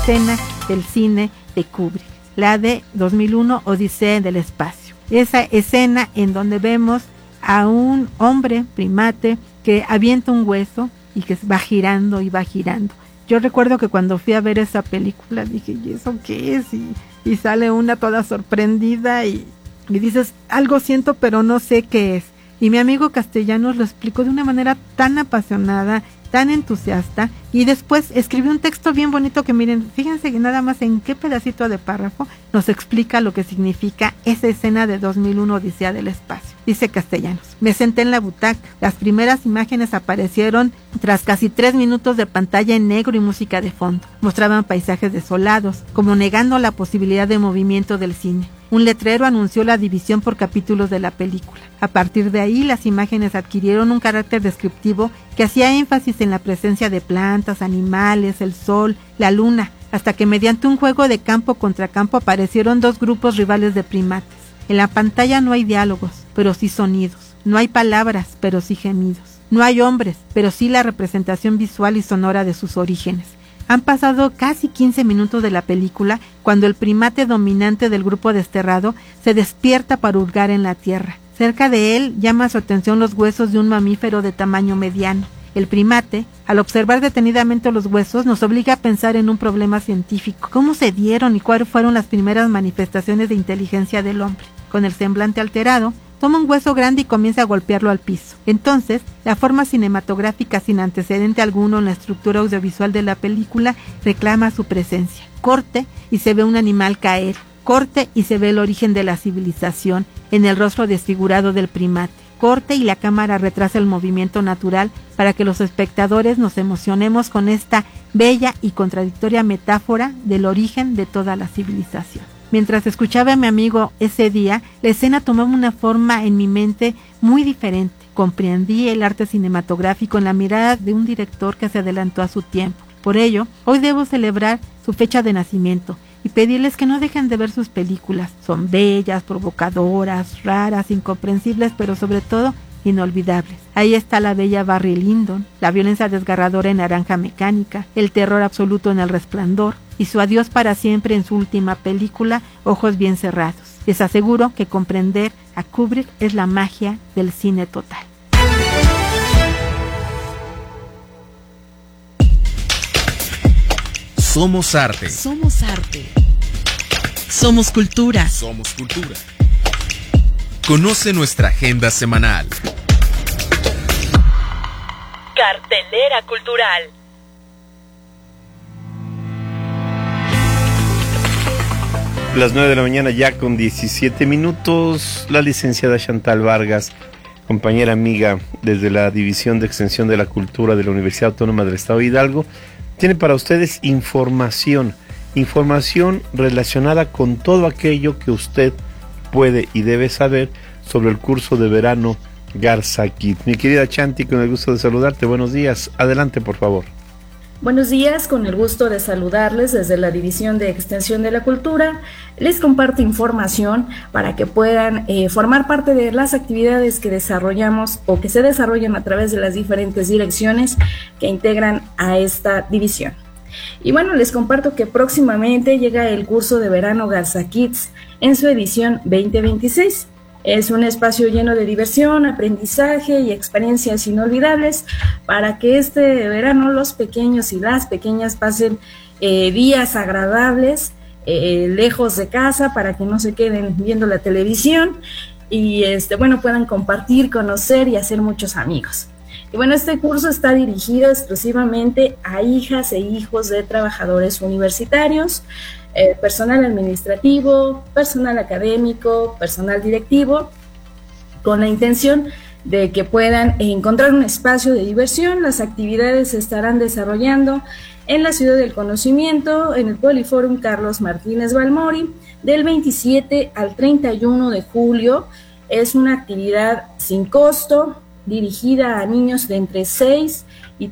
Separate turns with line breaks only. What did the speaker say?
escena del cine de Kubrick, la de 2001, Odisea en el espacio. Esa escena en donde vemos a un hombre primate que avienta un hueso y que va girando y va girando. Yo recuerdo que cuando fui a ver esa película dije, ¿y eso qué es? Y sale una toda sorprendida y dices, algo siento pero no sé qué es. Y mi amigo Castellanos lo explicó de una manera tan apasionada, tan entusiasta, y después escribió un texto bien bonito que miren, fíjense que nada más en qué pedacito de párrafo nos explica lo que significa esa escena de 2001 Odisea del espacio. Dice Castellanos: me senté en la butaca, las primeras imágenes aparecieron tras casi 3 minutos de pantalla en negro y música de fondo. Mostraban paisajes desolados, como negando la posibilidad de movimiento del cine. Un letrero anunció la división por capítulos de la película. A partir de ahí, las imágenes adquirieron un carácter descriptivo que hacía énfasis en la presencia de plantas, animales, el sol, la luna, hasta que mediante un juego de campo contra campo aparecieron 2 grupos rivales de primates. En la pantalla no hay diálogos, pero sí sonidos. No hay palabras, pero sí gemidos. No hay hombres, pero sí la representación visual y sonora de sus orígenes. Han pasado casi 15 minutos de la película cuando el primate dominante del grupo desterrado se despierta para hurgar en la tierra. Cerca de él llama su atención los huesos de un mamífero de tamaño mediano. El primate, al observar detenidamente los huesos, nos obliga a pensar en un problema científico. ¿Cómo se dieron y cuáles fueron las primeras manifestaciones de inteligencia del hombre? Con el semblante alterado, toma un hueso grande y comienza a golpearlo al piso. Entonces, la forma cinematográfica sin antecedente alguno en la estructura audiovisual de la película reclama su presencia. Corte y se ve un animal caer. Corte y se ve el origen de la civilización en el rostro desfigurado del primate. Corte y la cámara retrasa el movimiento natural para que los espectadores nos emocionemos con esta bella y contradictoria metáfora del origen de toda la civilización. Mientras escuchaba a mi amigo ese día, la escena tomaba una forma en mi mente muy diferente. Comprendí el arte cinematográfico en la mirada de un director que se adelantó a su tiempo. Por ello, hoy debo celebrar su fecha de nacimiento y pedirles que no dejen de ver sus películas. Son bellas, provocadoras, raras, incomprensibles, pero sobre todo inolvidables. Ahí está la bella Barry Lyndon, la violencia desgarradora en Naranja Mecánica, el terror absoluto en El Resplandor y su adiós para siempre en su última película, Ojos bien cerrados. Les aseguro que comprender a Kubrick es la magia del cine total.
Somos arte.
Somos arte. Somos cultura.
Somos cultura. Conoce nuestra agenda semanal.
Cartelera cultural.
Las 9 de la mañana ya con 17 minutos. La licenciada Chantal Vargas, compañera amiga desde la División de Extensión de la Cultura de la Universidad Autónoma del Estado de Hidalgo, tiene para ustedes información relacionada con todo aquello que usted puede y debe saber sobre el curso de verano Garza Kids. Mi querida Chanti, con el gusto de saludarte. Buenos días. Adelante, por favor.
Buenos días, con el gusto de saludarles desde la División de Extensión de la Cultura. Les comparto información para que puedan formar parte de las actividades que desarrollamos o que se desarrollan a través de las diferentes direcciones que integran a esta división. Y bueno, les comparto que próximamente llega el curso de verano Garza Kids en su edición 2026. Es un espacio lleno de diversión, aprendizaje y experiencias inolvidables para que este verano los pequeños y las pequeñas pasen días agradables lejos de casa, para que no se queden viendo la televisión y puedan compartir, conocer y hacer muchos amigos. Y bueno, este curso está dirigido exclusivamente a hijas e hijos de trabajadores universitarios, personal administrativo, personal académico, personal directivo, con la intención de que puedan encontrar un espacio de diversión. Las actividades se estarán desarrollando en la Ciudad del Conocimiento, en el Poliforum Carlos Martínez Balmori, del 27 al 31 de julio. Es una actividad sin costo, dirigida a niños de entre 6